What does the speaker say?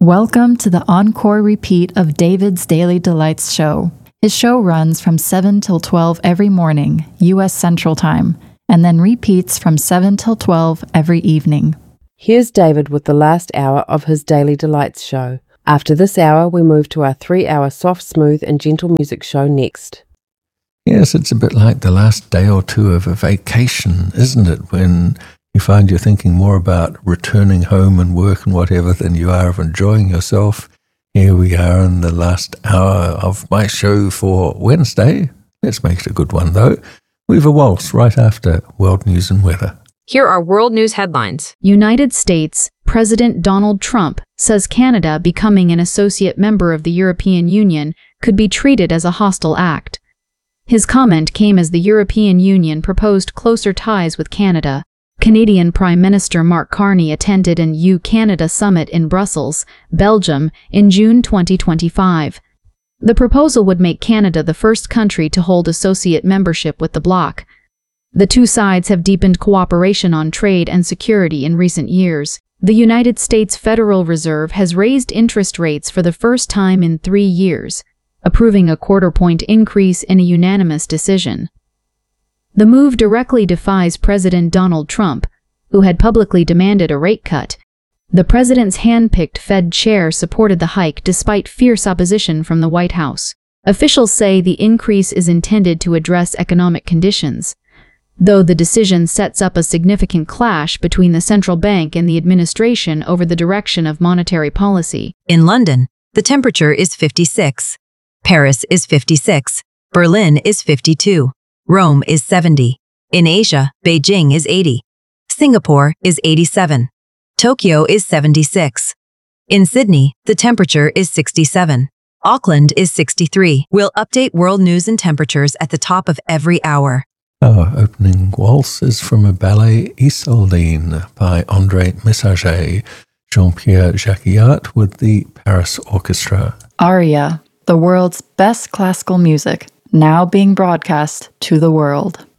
Welcome to the encore repeat of David's Daily Delights show. His show runs from 7 till 12 every morning, U.S. Central Time, and then repeats from 7 till 12 every evening. Here's David with the last hour of his Daily Delights show. After this hour, we move to our 3-hour soft, smooth and gentle music show next. Yes, it's a bit like the last day or two of a vacation, isn't it, when you find you're thinking more about returning home and work and whatever than you are of enjoying yourself. Here we are in the last hour of my show for Wednesday. Let's make it a good one, though. We've a waltz right after World News and Weather. Here are world news headlines. United States President Donald Trump says Canada becoming an associate member of the European Union could be treated as a hostile act. His comment came as the European Union proposed closer ties with Canada. Canadian Prime Minister Mark Carney attended an EU-Canada summit in Brussels, Belgium, in June 2025. The proposal would make Canada the first country to hold associate membership with the bloc. The two sides have deepened cooperation on trade and security in recent years. The United States Federal Reserve has raised interest rates for the first time in 3 years, approving a quarter-point increase in a unanimous decision. The move directly defies President Donald Trump, who had publicly demanded a rate cut. The president's hand-picked Fed chair supported the hike despite fierce opposition from the White House. Officials say the increase is intended to address economic conditions, though the decision sets up a significant clash between the central bank and the administration over the direction of monetary policy. In London, the temperature is 56. Paris is 56. Berlin is 52. Rome is 70. In Asia, Beijing is 80. Singapore is 87. Tokyo is 76. In Sydney, the temperature is 67. Auckland is 63. We'll update world news and temperatures at the top of every hour. Our opening waltz is from a ballet Isolde by André Messager, Jean-Pierre Jacquiart with the Paris Orchestra. Aria, the world's best classical music, now being broadcast to the world.